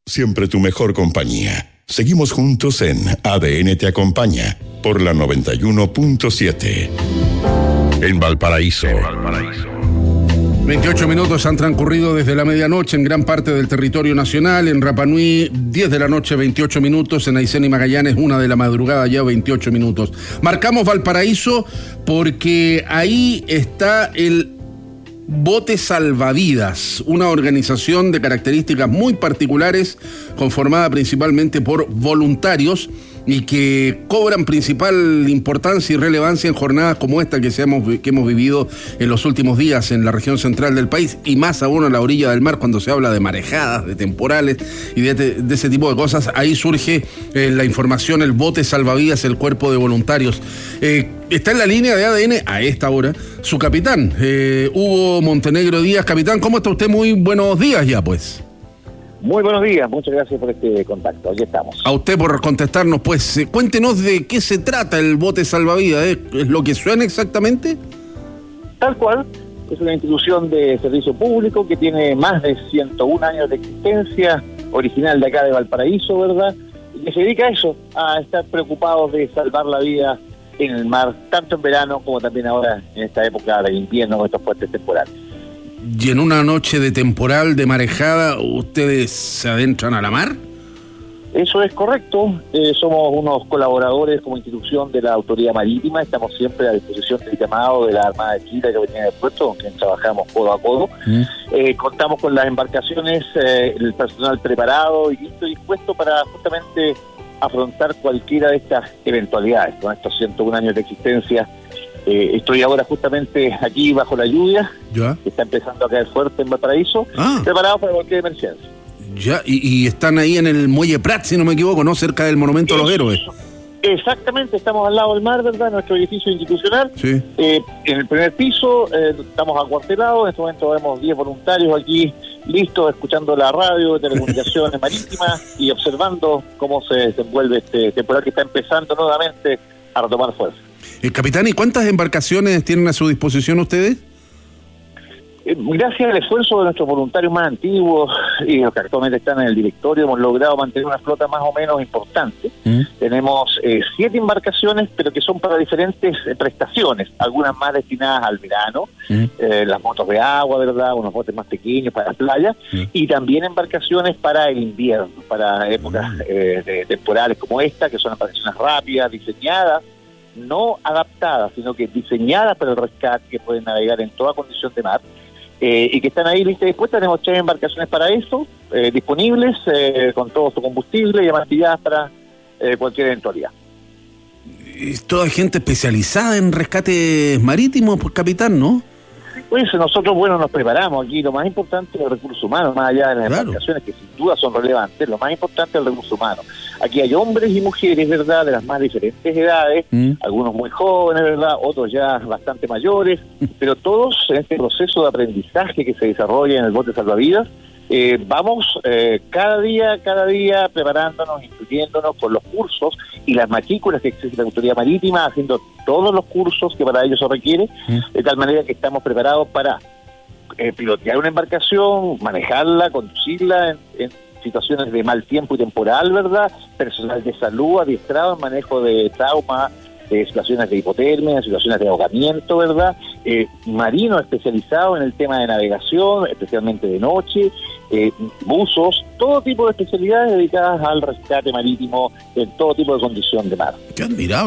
siempre tu mejor compañía. Seguimos juntos en ADN Te Acompaña por la 91.7. En Valparaíso. 28 minutos han transcurrido desde la medianoche en gran parte del territorio nacional. En Rapa Nui, 10 de la noche, 28 minutos. En Aysén y Magallanes, 1 de la madrugada, ya 28 minutos. Marcamos Valparaíso porque ahí está el Bote Salvavidas, una organización de características muy particulares, conformada principalmente por voluntarios y que cobran principal importancia y relevancia en jornadas como esta que hemos vivido en los últimos días en la región central del país, y más aún a la orilla del mar, cuando se habla de marejadas, de temporales y de ese tipo de cosas. Ahí surge la información, el Bote Salvavidas, el cuerpo de voluntarios. Está en la línea de ADN a esta hora su capitán, Hugo Montenegro Díaz. Capitán, ¿cómo está usted? Muy buenos días ya, pues. Muy buenos días, muchas gracias por este contacto, aquí estamos. A usted por contestarnos, pues. Cuéntenos de qué se trata el Bote Salvavidas, ¿es lo que suena exactamente? Tal cual, es una institución de servicio público que tiene más de 101 años de existencia, original de acá de Valparaíso, ¿verdad? Y que se dedica a eso, a estar preocupados de salvar la vida en el mar, tanto en verano como también ahora en esta época de invierno con estos fuertes temporales. ¿Y en una noche de temporal, de marejada, ustedes se adentran a la mar? Eso es correcto. Somos unos colaboradores como institución de la Autoridad Marítima. Estamos siempre a disposición del llamado de la Armada de Chile, que venía del puerto, con quien trabajamos codo a codo. Contamos con las embarcaciones, el personal preparado y listo y dispuesto para justamente afrontar cualquiera de estas eventualidades. Con estos 101 años de existencia, estoy ahora justamente aquí bajo la lluvia, que está empezando a caer fuerte en Valparaíso, preparados para cualquier emergencia. Ya, y están ahí en el Muelle Prat, si no me equivoco, ¿no? Cerca del Monumento a los Héroes. Exactamente, estamos al lado del mar, ¿verdad? Nuestro edificio institucional. Sí. En el primer piso estamos acuartelados. En este momento vemos 10 voluntarios aquí listos, escuchando la radio de telecomunicaciones marítimas y observando cómo se desenvuelve este temporal que está empezando nuevamente a retomar fuerza. Capitán, ¿y cuántas embarcaciones tienen a su disposición ustedes? Gracias al esfuerzo de nuestros voluntarios más antiguos y los que actualmente están en el directorio, hemos logrado mantener una flota más o menos importante. Tenemos 7 embarcaciones, pero que son para diferentes prestaciones, algunas más destinadas al verano, las motos de agua, ¿verdad? Unos botes más pequeños para la playa, y también embarcaciones para el invierno, para épocas temporales como esta, que son embarcaciones rápidas, diseñadas, no adaptadas, sino que diseñadas para el rescate, que pueden navegar en toda condición de mar, y que están ahí listas y dispuestas. Tenemos 3 embarcaciones para eso, disponibles, con todo su combustible y amastilladas para cualquier eventualidad. Es toda gente especializada en rescates marítimos, pues, capitán, ¿no? Pues nosotros, nos preparamos aquí. Lo más importante es el recurso humano, más allá de las embarcaciones, que sin duda son relevantes. Lo más importante es el recurso humano. Aquí hay hombres y mujeres, ¿verdad?, de las más diferentes edades, algunos muy jóvenes, ¿verdad?, otros ya bastante mayores, pero todos en este proceso de aprendizaje que se desarrolla en el Bote Salvavidas. Vamos cada día preparándonos, instruyéndonos con los cursos y las matrículas que existe la Autoridad Marítima, haciendo todos los cursos que para ello se requiere, de tal manera que estamos preparados para pilotear una embarcación, manejarla, conducirla en situaciones de mal tiempo y temporal, ¿verdad? Personal de salud adiestrado en manejo de trauma, situaciones de hipotermia, situaciones de ahogamiento, ¿verdad? Marinos especializados en el tema de navegación, especialmente de noche, buzos, todo tipo de especialidades dedicadas al rescate marítimo en todo tipo de condición de mar. ¡Qué admirable!